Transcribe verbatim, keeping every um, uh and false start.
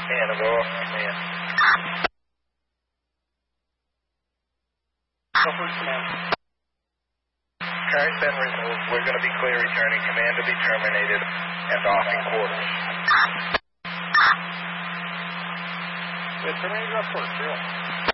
command. I'll go off command. Go for command. Carry's been removed. We're going to be clear returning. Command to be terminated and offing quarters. We're terminated, of course, zero.